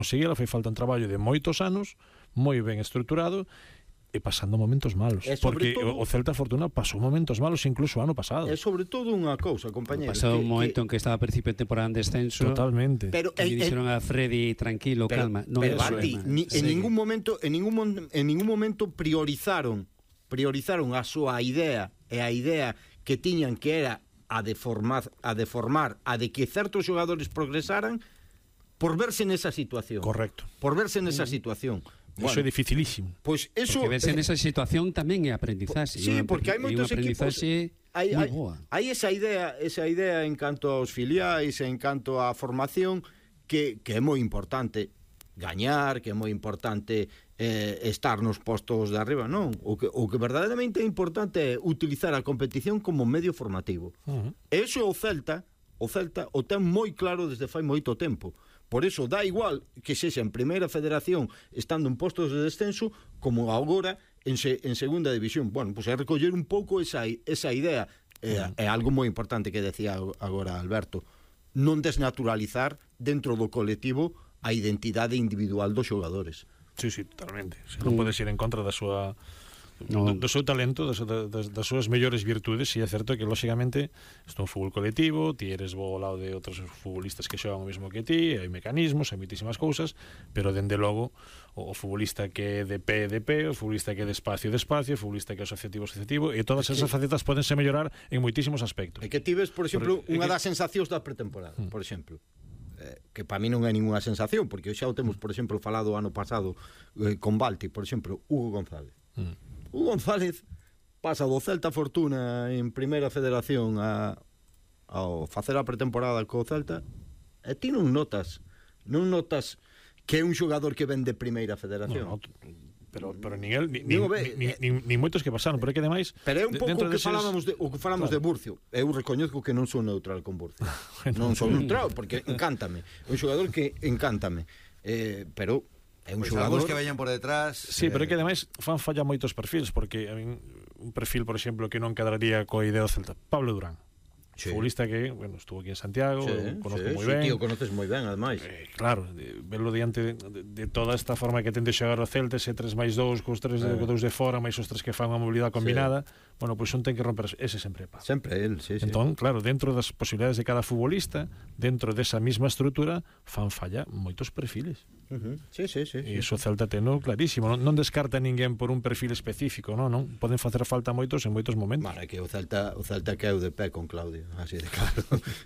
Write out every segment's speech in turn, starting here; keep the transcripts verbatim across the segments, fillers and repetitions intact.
conseguila, foi falta un traballo de moitos anos, moi ben estruturado, e pasando momentos malos, porque todo, o Celta Fortuna pasou momentos malos incluso o ano pasado. É sobre todo unha cousa, compañeros, pasou un que, momento en que estaba a principio de temporada en descenso. Totalmente. Pero e dixeron a Freddy tranquilo, pero, calma, non pero, é Bati, ni, en ningún momento en ningún en ningún momento priorizaron priorizaron a súa idea e a idea que tiñan, que era a de formar a de formar, a de que certos xogadores progresaran por verse nesa situación. Correcto. Por verse nesa mm. situación. Bueno, eso é dificilísimo. Pois pues eso, porque verse eh, nesa situación tamén é aprendizaxe. Sí, porque hai moitos equipos hai, hai, hai esa idea, esa idea en canto aos filiais, en canto á formación, que, que é moi importante gañar, que é moi importante eh, estar nos postos de arriba, non? O que, o que verdadeiramente é importante é utilizar a competición como medio formativo. Uh-huh. Eso o Celta, o Celta o ten moi claro desde fai moito tempo. Por eso dá igual que sexa en primeira federación estando en postos de descenso como agora en, se, en segunda división. Bueno, pois pues é recoller un pouco esa, esa idea. É, é algo moi importante que decía agora Alberto. Non desnaturalizar dentro do colectivo a identidade individual dos xogadores. Sí, sí, totalmente. Se non podes ir en contra da súa... No. Do, do seu talento, das, das, das súas mellores virtudes. E é certo que, lóxicamente, isto é un fútbol colectivo, ti eres bo ao lado de outros futbolistas que xogan o mesmo que ti, hai mecanismos, hai moitísimas cousas, pero, dende logo, o, o futbolista que é de pé, de pé, o futbolista que é de espacio, de espacio, o futbolista que é asociativo, asociativo, e todas esas facetas podense mellorar en moitísimos aspectos. E que ti ves, por exemplo, unha das sensacións da pretemporada, hmm. por exemplo, eh, que para mí non é ninguna sensación, porque xa o temos, por exemplo, falado o ano pasado eh, con Balti, por exemplo, Hugo González. Hmm. Hugo González pasa do Celta Fortuna en primeira federación a, ao facer a pretemporada co Celta, e ti non notas non notas que é un xogador que ven de primeira federación. No, no, pero, pero nin el, nin, nin, nin, nin, nin moitos que pasaron, pero é que demais... Pero é un pouco o que falábamos de, o que falamos claro. de Burcio. Eu recoñezco que non sou neutral con Burcio. Bueno, non sou neutral, porque encántame. É un xogador que encántame. Eh, pero... é un pues xogador que vayan por detrás. Sí, eh... pero é que ademais fan falla moitos perfils, porque a min, un perfil, por exemplo, que non cadraría coa idea do Celta, Pablo Durán. Sí. Futbolista que, bueno, estuvo aquí en Santiago, sí, conozco sí, moi sí, ben. Tío, conoces moi ben, ademais. Eh, claro, de, verlo diante de, de, de toda esta forma que tende xogar o Celta, ese tres máis dous, cos tres eh. de, dous de fora, máis os tres que fan a mobilidade combinada, sí. bueno, pois pues un ten que romper, ese sempre é Pablo. Sempre el, sí, sí. Entón, claro, dentro das posibilidades de cada futbolista, dentro desa mesma estrutura, fan falla moitos perfiles. Uh-huh. Sí, sí, sí, e iso sí. Celta teno clarísimo, non, non descarta ninguén por un perfil específico, non, non, poden facer falta moitos en moitos momentos. Vale, que o Celta, o Celta queu de pé con Claudio, así de claro.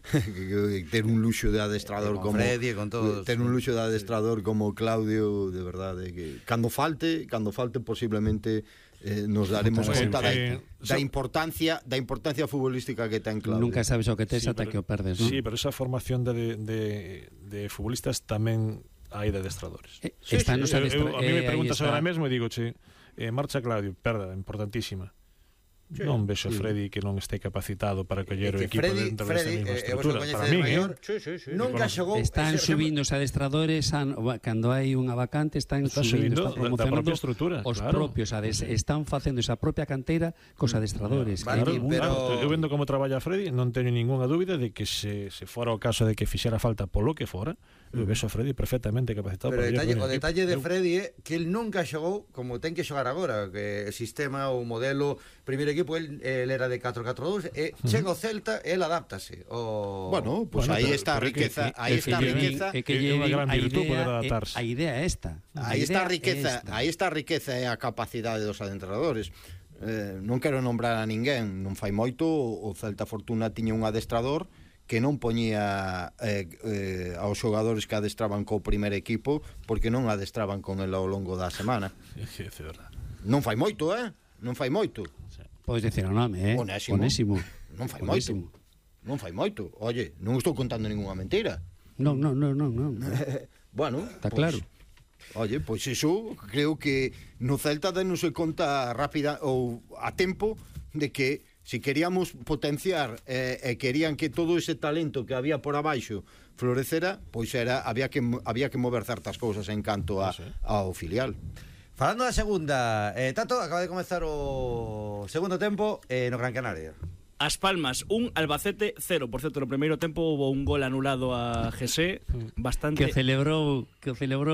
Ter un luxo de adestrador con como Freddy, con todos. Ter un luxo de adestrador como Claudio, de verdade que cando falte, cando falte posiblemente eh, nos daremos conta da, eh, da importancia, da importancia futbolística que ten Claudio. Nunca sabes o que tes sí, ata pero, que o perdes, non? Sí, pero esa formación de de, de futbolistas tamén hai de adestradores. Eh, sí, sí, sí. adestra... eu, eu, a mí me eh, preguntas está... agora mesmo e digo, che, eh, marcha Claudio, perda, importantísima. Sí, non vexo sí. Freddy que non este capacitado para coller o equipo Freddy, dentro Freddy, desta mesma eh, estrutura. Para mí, mayor, eh? sí, sí, sí. Nunca xogou. Están ese, subindo os adestradores, han, cando hai unha vacante, están está subindo, están promocionando estrutura, os claro. propios ades, están facendo esa propia canteira cos adestradores. Claro, que pero... claro, eu vendo como traballa Freddy, non teño ningunha dúbida de que se, se fora o caso de que fixera falta polo que fora, eu vexo a Freddy perfectamente capacitado. Pero para detalle, o equipo. detalle de Freddy é que el nunca xogou como ten que xogar agora, que o sistema, o modelo, primeiro equipo, el, el era de catro catro dous, e chega o Celta, el adáptase. O... Bueno, pues bueno, aí está a riqueza, aí está a riqueza, é que lle unha gran virtud poder a adaptarse. A idea é esta. Aí está a riqueza, aí está a riqueza e a capacidade dos adestradores. Eh, non quero nombrar a ninguén, non fai moito o Celta Fortuna tiña un adestrador que non poñía eh, eh, aos xogadores que adestraban co primer equipo porque non adestraban con el ao longo da semana. Sí, é verdade. Non fai moito, eh? Non fai moito. Podes dicir o nome, eh? Onésimo. Onésimo. Non fai Onésimo. moito. Non fai moito. Oye, non estou contando ninguna mentira. Non, non, non, non, non. Bueno, está pues, claro. Oye, pois pues iso creo que no Celta denose conta rápida ou a tempo de que si queríamos potenciar e eh, eh, querían que todo ese talento que había por abaixo florecera, pois era había que había que mover certas cousas en canto a, ao filial. Falando da segunda, eh, Tato, acaba de comezar o segundo tempo eh, no Gran Canaria. As Palmas un, Albacete cero. Por certo, no primeiro tempo houve un gol anulado a G S, bastante que celebrou que celebrou